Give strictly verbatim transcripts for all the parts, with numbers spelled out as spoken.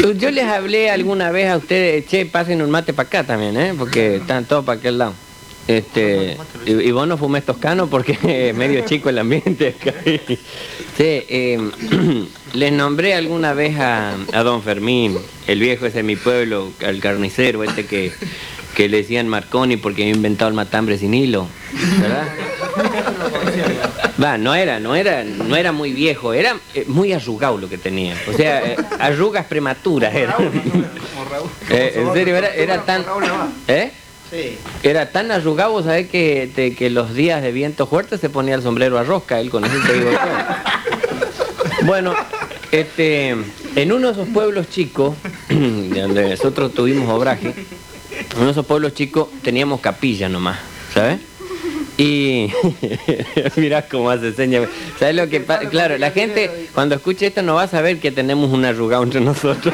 Yo les hablé alguna vez a ustedes, che, pasen un mate para acá también, ¿eh? Porque están todos para aquel lado. Este, y, y vos no fumés toscano porque es medio chico el ambiente. Sí, eh, les nombré alguna vez a, a don Fermín, el viejo ese de mi pueblo, al carnicero este que, que le decían Marconi porque había inventado el matambre sin hilo, ¿verdad? Va, no era, no era, no era muy viejo, era eh, muy arrugado lo que tenía. O sea, eh, arrugas prematuras era. Eh, en serio, era, era tan... ¿Eh? Sí. Era tan arrugado, ¿sabes? Que, te, que los días de viento fuerte se ponía el sombrero a rosca, él con eso te digo todo. Bueno, este, en uno de esos pueblos chicos, donde nosotros tuvimos obraje, en uno de esos pueblos chicos teníamos capilla nomás, ¿sabes? Y mirá cómo hace señas. ¿Sabes lo que pasa? Claro, la gente cuando escuche esto no va a saber que tenemos un arrugado entre nosotros.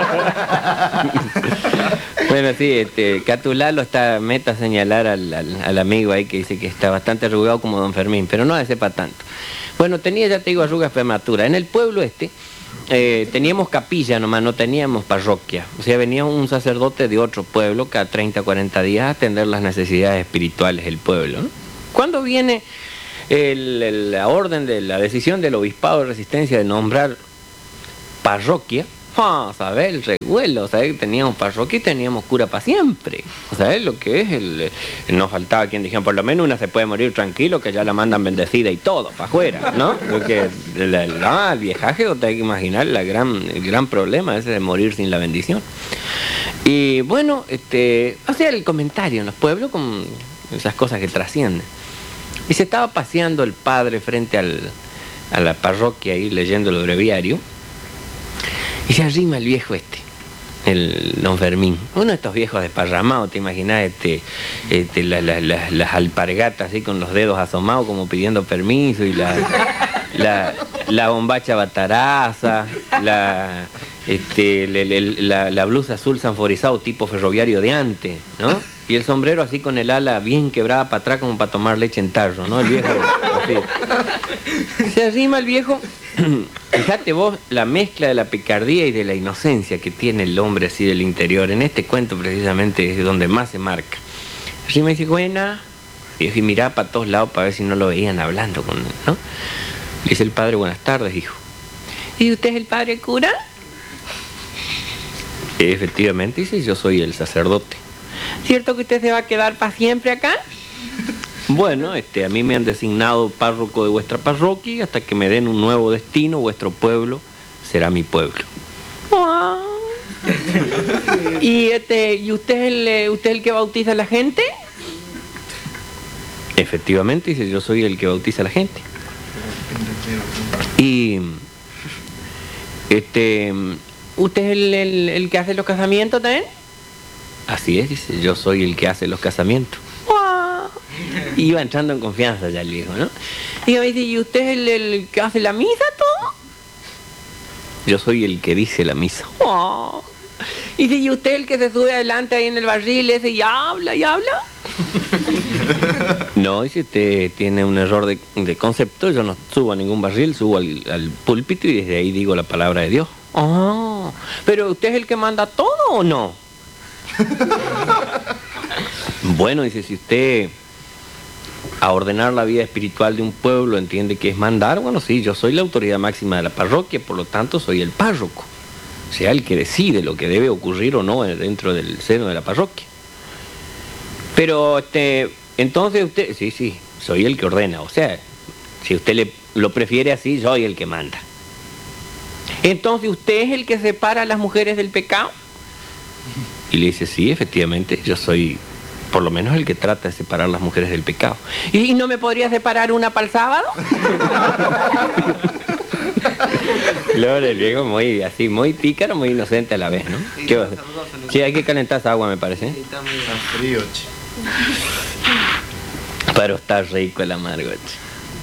Bueno, sí, este, Catulá lo está, meta a señalar al, al, al amigo ahí que dice que está bastante arrugado como don Fermín, pero no sepa tanto. Bueno, tenía, ya te digo, arrugas prematuras. En el pueblo este eh, teníamos capilla nomás, no teníamos parroquia. O sea, venía un sacerdote de otro pueblo cada treinta, cuarenta días a atender las necesidades espirituales del pueblo, ¿no? Cuando viene el, el, la orden de la decisión del obispado de Resistencia de nombrar parroquia, ah, ¿sabes? El revuelo, ¿sabes? Teníamos parroquia y teníamos cura para siempre. ¿Sabes lo que es? El, el, no faltaba quien dijera, por lo menos una se puede morir tranquilo, que ya la mandan bendecida y todo, para afuera, ¿no? Porque el, el, ah, el viejaje, te hay que imaginar la gran, el gran problema ese de morir sin la bendición. Y bueno, este, hacía el comentario en los pueblos con esas cosas que trascienden. Y se estaba paseando el padre frente al, a la parroquia ahí leyendo el breviario. Y se arrima el viejo este, el don Fermín. Uno de estos viejos desparramados, te imaginas, este, este, la, la, la, las alpargatas así con los dedos asomados como pidiendo permiso y la, la, la bombacha bataraza, la, este, le, le, la, la blusa azul sanforizado tipo ferroviario de antes, ¿no? Y el sombrero así con el ala bien quebrada para atrás como para tomar leche en tarro, ¿no? El viejo así. Se arrima el viejo. Fíjate vos la mezcla de la picardía y de la inocencia que tiene el hombre así del interior. En este cuento precisamente es donde más se marca. Así me dice, buena. Y miraba para todos lados para ver si no lo veían hablando con él, ¿no? Le dice el padre, buenas tardes, hijo. ¿Y usted es el padre cura? Efectivamente, dice, yo soy el sacerdote. ¿Cierto que usted se va a quedar para siempre acá? Bueno, este, a mí me han designado párroco de vuestra parroquia y hasta que me den un nuevo destino, vuestro pueblo será mi pueblo. Wow. ¿Y, este, ¿y usted, es el, usted es el que bautiza a la gente? Efectivamente, dice, yo soy el que bautiza a la gente. Y, este, ¿usted es el, el, el que hace los casamientos también? Así es, dice, yo soy el que hace los casamientos. ¡Wow! Y iba entrando en confianza ya el viejo, ¿no? Y me dice, ¿y usted es el, el que hace la misa todo? Yo soy el que dice la misa. ¡Wow! Y dice, ¿y usted es el que se sube adelante ahí en el barril ese y habla y habla? No, dice, usted tiene un error de, de concepto, yo no subo a ningún barril, subo al, al púlpito y desde ahí digo la palabra de Dios. Oh, ¿pero usted es el que manda todo o no? Bueno, dice, si usted a ordenar la vida espiritual de un pueblo entiende que es mandar, bueno, sí, yo soy la autoridad máxima de la parroquia, por lo tanto soy el párroco, o sea, el que decide lo que debe ocurrir o no dentro del seno de la parroquia. Pero, este, entonces usted, sí, sí, soy el que ordena, o sea, si usted le, lo prefiere así, soy el que manda. Entonces, ¿usted es el que separa a las mujeres del pecado? Y le dice, sí, efectivamente, yo soy por lo menos el que trata de separar a las mujeres del pecado. ¿Y no me podría separar una para el sábado? Luego el viejo muy así, muy pícaro, muy inocente a la vez, ¿no? Sí, ¿qué vas a hacer? Sí, hay que calentar esa agua, me parece. Sí, está muy frío, che. Pero está rico el amargo, che.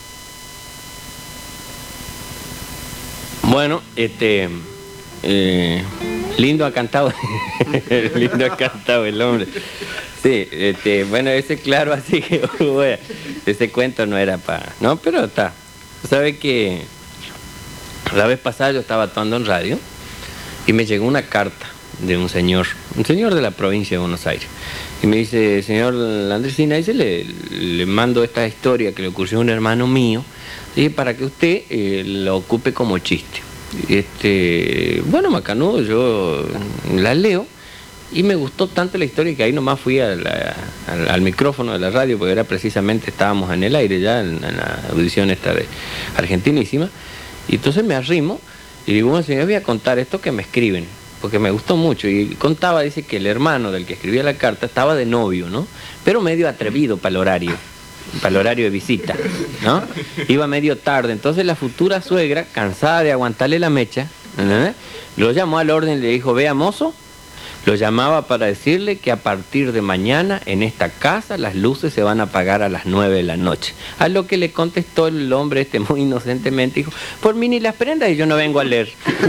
Bueno, este... Eh, lindo ha cantado. Lindo ha cantado el hombre. Sí, este, bueno, ese claro, así que bueno, ese cuento no era para... No, pero está. ¿Sabe que la vez pasada yo estaba actuando en radio y me llegó una carta de un señor, un señor de la provincia de Buenos Aires. Y me dice, señor Andrés Sinaise, le, le mando esta historia que le ocurrió a un hermano mío, ¿sí? Para que usted eh, la ocupe como chiste. Este, bueno, macanudo, yo la leo y me gustó tanto la historia que ahí nomás fui a la, al, al micrófono de la radio, porque era precisamente, estábamos en el aire ya, en, en la audición esta de Argentinísima, y entonces me arrimo y digo, bueno, señor, voy a contar esto que me escriben, porque me gustó mucho. Y contaba, dice que el hermano del que escribía la carta estaba de novio, ¿no? Pero medio atrevido para el horario, para el horario de visita, ¿no? Iba medio tarde, entonces la futura suegra, cansada de aguantarle la mecha, ¿eh? Lo llamó al orden y le dijo, vea mozo, lo llamaba para decirle que a partir de mañana en esta casa las luces se van a apagar a las nueve de la noche. A lo que le contestó el hombre este muy inocentemente, dijo, por mí ni las prendas y yo no vengo a leer.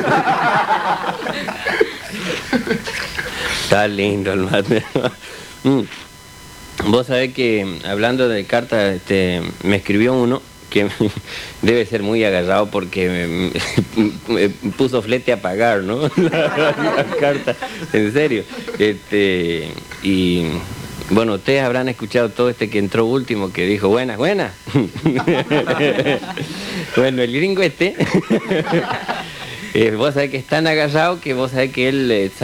Está lindo el mate. mm. Vos sabés que, hablando de cartas, este, me escribió uno que debe ser muy agarrado porque me, me puso flete a pagar, ¿no? La, la carta, en serio. Este, y bueno, ustedes habrán escuchado todo este que entró último, que dijo, buenas, buenas. Bueno, el gringo este, eh, vos sabés que es tan agarrado que vos sabés que él... Eh,